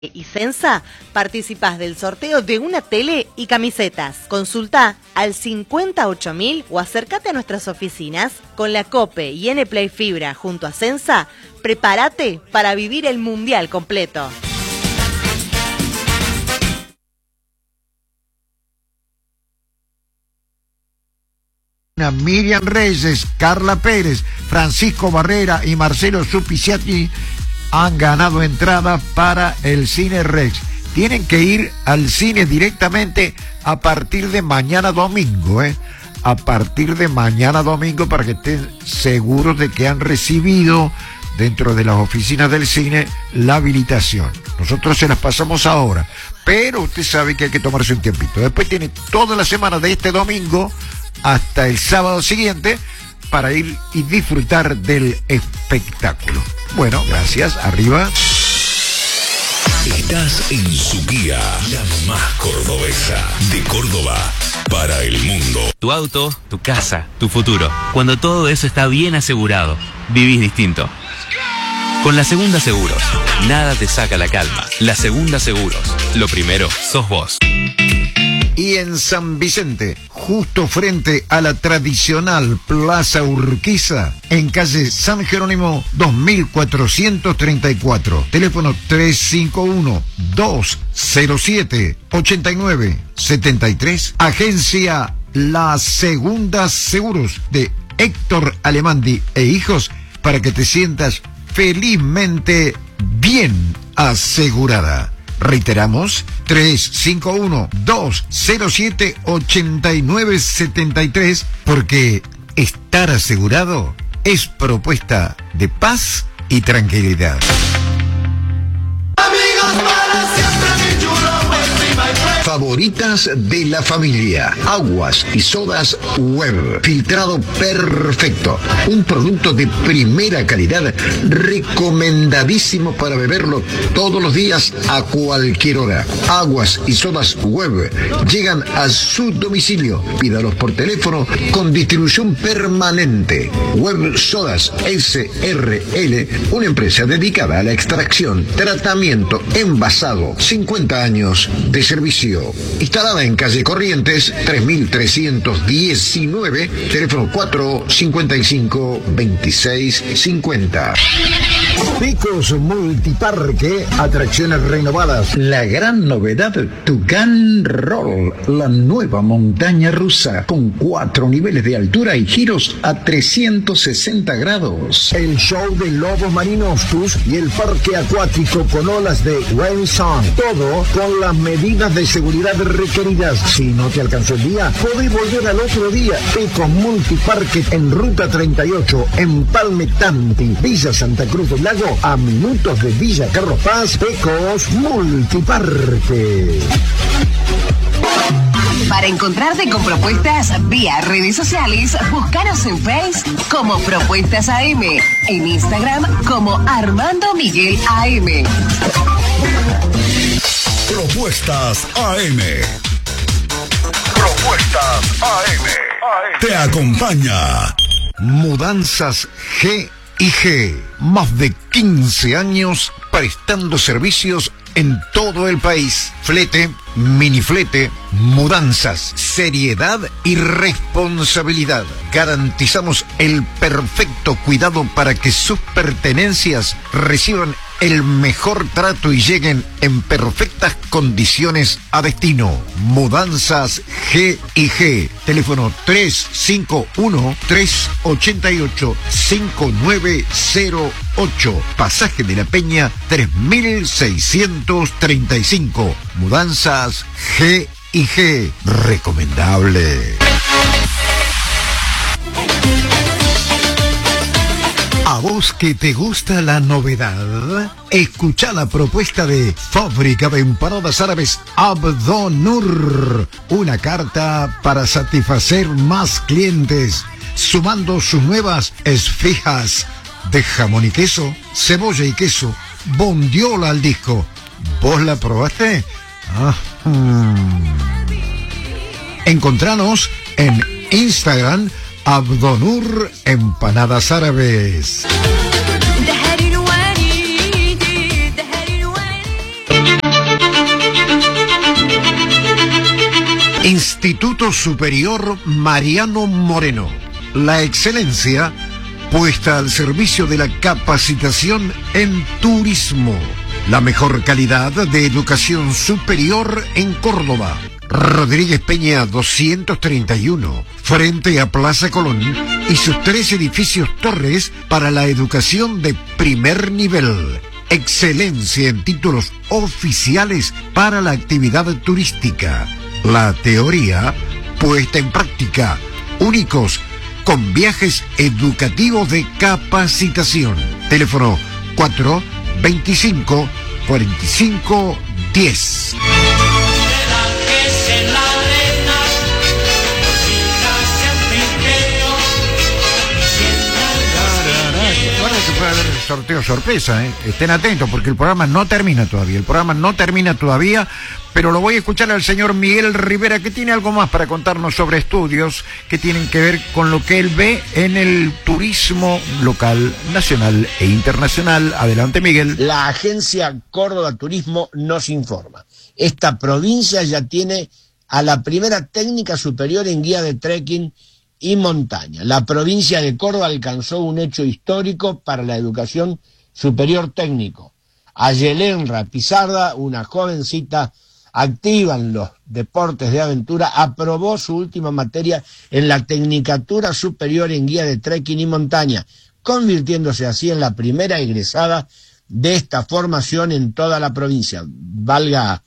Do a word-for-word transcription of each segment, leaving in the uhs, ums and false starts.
y Sensa, participás del sorteo de una tele y camisetas. Consulta al cincuenta y ocho mil o acércate a nuestras oficinas. Con la COPE y N-Play Fibra junto a Sensa, prepárate para vivir el mundial completo. Miriam Reyes, Carla Pérez, Francisco Barrera y Marcelo Supiciati han ganado entrada para el Cine Rex. Tienen que ir al cine directamente a partir de mañana domingo, ¿eh? A partir de mañana domingo, para que estén seguros de que han recibido dentro de las oficinas del cine la habilitación. Nosotros se las pasamos ahora, pero usted sabe que hay que tomarse un tiempito. Después tiene toda la semana de este domingo hasta el sábado siguiente para ir y disfrutar del espectáculo. Bueno, gracias. Arriba. Estás en su guía, la más cordobesa de Córdoba para el mundo. Tu auto, tu casa, tu futuro. Cuando todo eso está bien asegurado, vivís distinto. Con La Segunda Seguros, nada te saca la calma. La Segunda Seguros, lo primero sos vos. Y en San Vicente, justo frente a la tradicional Plaza Urquiza, en calle San Jerónimo dos mil cuatrocientos treinta y cuatro. Teléfono tres cinco uno, dos cero siete, ocho nueve siete tres. Agencia La Segunda Seguros de Héctor Alemandi e Hijos, para que te sientas felizmente bien asegurada. Reiteramos, tres cinco uno, dos cero siete, ocho nueve siete tres, porque estar asegurado es propuesta de paz y tranquilidad. Amigos para siempre, mi chulo, favoritas de la familia. Aguas y sodas Web. Filtrado perfecto. Un producto de primera calidad, recomendadísimo para beberlo todos los días a cualquier hora. Aguas y sodas Web llegan a su domicilio. Pídalos por teléfono con distribución permanente. Web Sodas S R L, una empresa dedicada a la extracción, tratamiento, envasado. cincuenta años de servicio. Instalada en calle Corrientes tres mil trescientos diecinueve, teléfono cuatro cincuenta y cinco veintiséis cincuenta. Picos Multiparque, atracciones renovadas. La gran novedad, Tucán Roll, la nueva montaña rusa con cuatro niveles de altura y giros a trescientos sesenta grados. El show de lobos marinos Tus y el parque acuático con olas de Whale Sound. Todo con las medidas de seguridad requeridas. Si no te alcanzó el día, podés volver al otro día. Picos Multiparque en Ruta treinta y ocho, en Palme Tanti, Villa Santa Cruz del Lago, a minutos de Villa Carlos Paz. Picos Multiparque. Para encontrarte con Propuestas vía redes sociales, búscanos en Facebook como Propuestas A M, en Instagram como Armando Miguel A M. Propuestas A M. Propuestas A M. Te acompaña Mudanzas G y G. Más de quince años prestando servicios en todo el país. Flete, miniflete, mudanzas, seriedad y responsabilidad. Garantizamos el perfecto cuidado para que sus pertenencias reciban el mejor trato y lleguen en perfectas condiciones a destino. Mudanzas G y G. Teléfono tres cinco uno, tres ocho ocho, cinco nueve cero ocho. Pasaje de la Peña tres mil seiscientos treinta y cinco. Mudanzas G y G. Recomendable. A vos que te gusta la novedad, escucha la propuesta de Fábrica de Empanadas Árabes Abdonur. Una carta para satisfacer más clientes, sumando sus nuevas esfijas de jamón y queso, cebolla y queso, bondiola al disco. ¿Vos la probaste? Ah, hmm. Encontranos en Instagram, Abdonur Empanadas Árabes. Instituto Superior Mariano Moreno. La excelencia puesta al servicio de la capacitación en turismo. La mejor calidad de educación superior en Córdoba. Rodríguez Peña doscientos treinta y uno, frente a Plaza Colón, y sus tres edificios torres para la educación de primer nivel. Excelencia en títulos oficiales para la actividad turística. La teoría puesta en práctica. Únicos con viajes educativos de capacitación. Teléfono cuatro veinticinco cuarenta y cinco diez. Puede haber sorteo sorpresa, ¿eh? Estén atentos porque el programa no termina todavía, el programa no termina todavía, pero lo voy a escuchar al señor Miguel Rivera, que tiene algo más para contarnos sobre estudios que tienen que ver con lo que él ve en el turismo local, nacional e internacional. Adelante, Miguel. La agencia Córdoba Turismo nos informa. Esta provincia ya tiene a la primera técnica superior en guía de trekking y montaña. La provincia de Córdoba alcanzó un hecho histórico para la educación superior técnico. Ayelenra Pizarda, una jovencita activa en los deportes de aventura, aprobó su última materia en la Tecnicatura Superior en Guía de Trekking y Montaña, convirtiéndose así en la primera egresada de esta formación en toda la provincia. Valga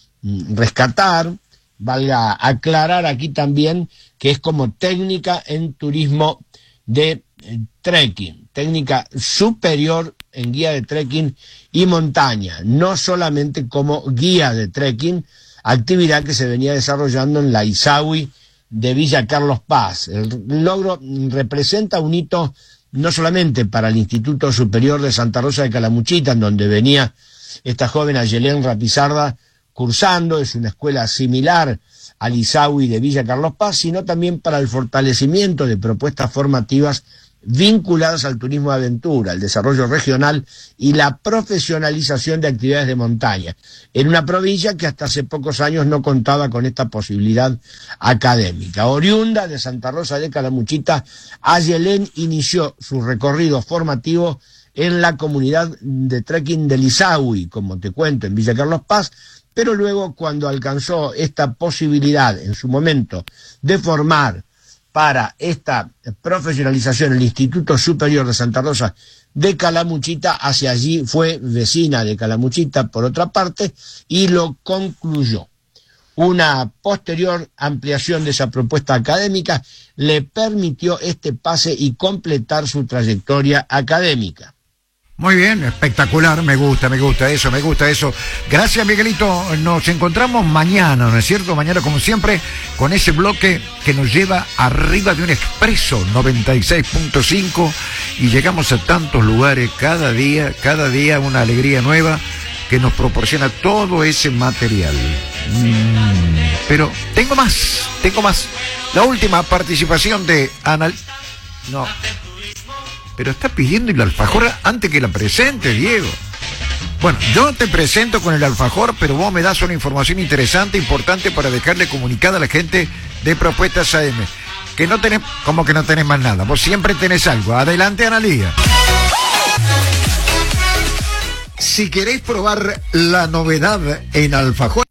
rescatar, valga aclarar aquí también que es como técnica en turismo de eh, trekking, técnica superior en guía de trekking y montaña, no solamente como guía de trekking, actividad que se venía desarrollando en la Isaui de Villa Carlos Paz. El logro representa un hito no solamente para el Instituto Superior de Santa Rosa de Calamuchita, en donde venía esta joven Ayelenra Pizarda cursando, es una escuela similar al Isaui de Villa Carlos Paz, sino también para el fortalecimiento de propuestas formativas vinculadas al turismo de aventura, el desarrollo regional y la profesionalización de actividades de montaña, en una provincia que hasta hace pocos años no contaba con esta posibilidad académica. Oriunda de Santa Rosa de Calamuchita, Ayelén inició su recorrido formativo en la comunidad de trekking del Isaui, como te cuento, en Villa Carlos Paz, pero luego cuando alcanzó esta posibilidad en su momento de formar para esta profesionalización el Instituto Superior de Santa Rosa de Calamuchita, hacia allí fue vecina de Calamuchita por otra parte y lo concluyó. Una posterior ampliación de esa propuesta académica le permitió este pase y completar su trayectoria académica. Muy bien, espectacular, me gusta, me gusta eso, me gusta eso. Gracias, Miguelito, nos encontramos mañana, ¿no es cierto? Mañana, como siempre, con ese bloque que nos lleva arriba de un expreso noventa y seis punto cinco y llegamos a tantos lugares cada día, cada día una alegría nueva que nos proporciona todo ese material. Mm, pero tengo más, tengo más. La última participación de Anal... No... Pero está pidiendo el alfajor antes que la presente, Diego. Bueno, yo te presento con el alfajor, pero vos me das una información interesante, importante para dejarle comunicada a la gente de Propuestas A M. Que no tenés, como que no tenés más nada, vos siempre tenés algo. Adelante, Analía. Si querés probar la novedad en alfajor,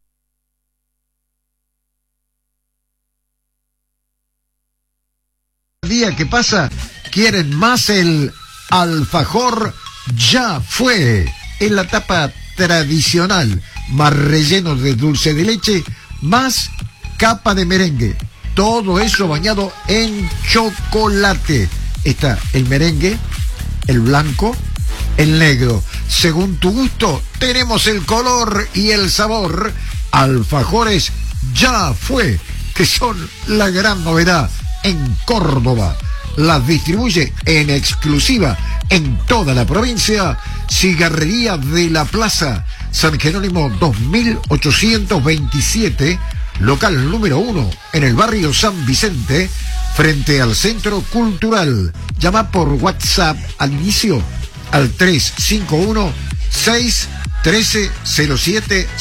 día que pasa, quieren más el alfajor Ya Fue, en la tapa tradicional, más relleno de dulce de leche, más capa de merengue, todo eso bañado en chocolate. Está el merengue, el blanco, el negro. Según tu gusto, tenemos el color y el sabor. Alfajores Ya Fue, que son la gran novedad en Córdoba. Las distribuye en exclusiva en toda la provincia Cigarrería de la Plaza, San Jerónimo dos mil ochocientos veintisiete, local número uno en el barrio San Vicente, frente al Centro Cultural. Llama por WhatsApp al inicio al tres cinco uno, seis uno tres, cero siete